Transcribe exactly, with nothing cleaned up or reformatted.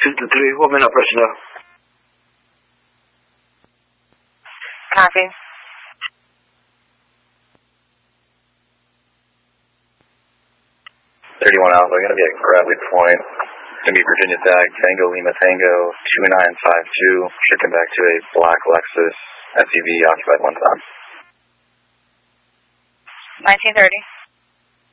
two to three, one minute personnel. Copy. thirty-one Alpha, going to be at Bradley Point. Going to be Virginia Tag, Tango Lima Tango, two nine five two, shipping back to a black Lexus S U V occupied one time. nineteen thirty.